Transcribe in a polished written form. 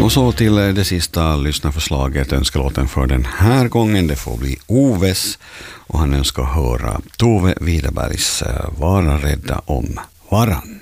Och så till det sista lyssnarförslaget, önskelåten för den här gången. Det får bli Oves och han önskar höra Tove Widerbergs Vara rädda om varann.